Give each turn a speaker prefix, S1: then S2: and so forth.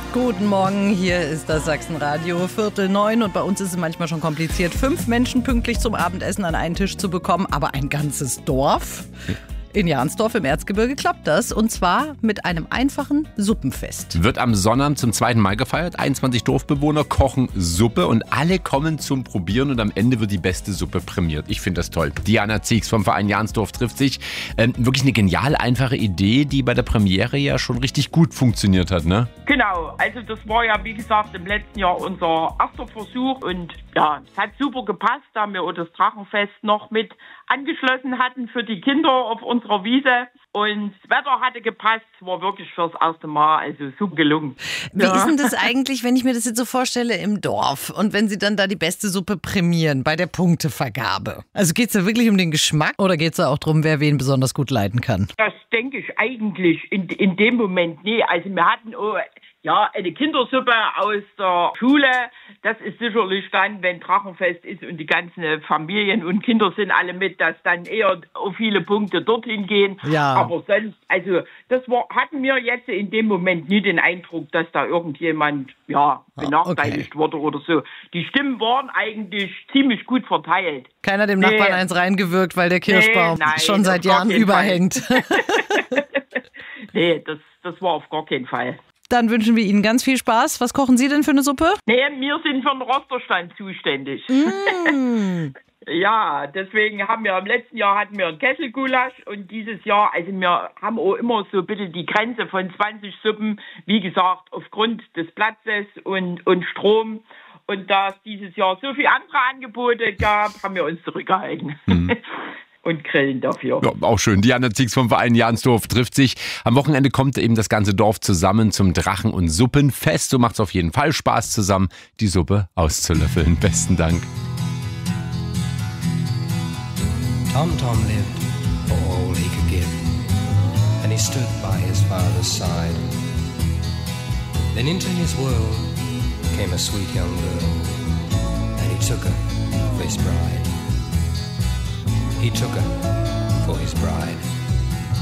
S1: Guten Morgen, hier ist das Sachsenradio, 8:45 und bei uns ist es manchmal schon kompliziert, 5 Menschen pünktlich zum Abendessen an einen Tisch zu bekommen, aber ein ganzes Dorf? In Jahnsdorf im Erzgebirge klappt das, und zwar mit einem einfachen Suppenfest.
S2: Wird am Sonnabend zum 2. Mai gefeiert. 21 Dorfbewohner kochen Suppe und alle kommen zum Probieren und am Ende wird die beste Suppe prämiert. Ich finde das toll. Diana Ziegs vom Verein Jahnsdorf trifft sich. Wirklich eine genial einfache Idee, die bei der Premiere ja schon richtig gut funktioniert hat, ne?
S3: Genau, also das war ja wie gesagt im letzten Jahr unser erster Versuch und ja, es hat super gepasst, da wir auch das Drachenfest noch mit angeschlossen hatten für die Kinder auf unserer Wiese. Und das Wetter hatte gepasst, war wirklich fürs erste Mal, also super gelungen.
S1: Wie ist denn das eigentlich, wenn ich mir das jetzt so vorstelle im Dorf und wenn Sie dann da die beste Suppe prämieren bei der Punktevergabe? Also geht es da wirklich um den Geschmack oder geht es da auch darum, wer wen besonders gut leiden kann?
S3: Das denke ich eigentlich in dem Moment nie. Also wir hatten eine Kindersuppe aus der Schule. Das ist sicherlich dann, wenn Drachenfest ist und die ganzen Familien und Kinder sind alle mit, dass dann eher auf viele Punkte dorthin gehen.
S1: Ja.
S3: Aber sonst, also hatten wir jetzt in dem Moment nie den Eindruck, dass da irgendjemand benachteiligt wurde oder so. Die Stimmen waren eigentlich ziemlich gut verteilt.
S1: Keiner dem Nachbarn eins reingewirkt, weil der Kirschbaum schon seit Jahren überhängt.
S3: Nee, das war auf gar keinen Fall.
S1: Dann wünschen wir Ihnen ganz viel Spaß. Was kochen Sie denn für eine Suppe?
S3: Nee, wir sind für den Rosterstand zuständig. Ja, deswegen haben wir im letzten Jahr hatten wir einen Kesselgulasch und dieses Jahr, also wir haben auch immer so bitte die Grenze von 20 Suppen, wie gesagt, aufgrund des Platzes und Strom. Und da es dieses Jahr so viele andere Angebote gab, haben wir uns zurückgehalten. Und grillen dafür.
S2: Ja, auch schön. Diana Ziegs vom Verein Jahnsdorf trifft sich. Am Wochenende kommt eben das ganze Dorf zusammen zum Drachen- und Suppenfest. So macht es auf jeden Fall Spaß, zusammen die Suppe auszulöffeln. Besten Dank.
S4: Tom lived for all he could give, and he stood by his father's side. Then into his world came a sweet young girl, and he took her for his bride. He took her for his bride.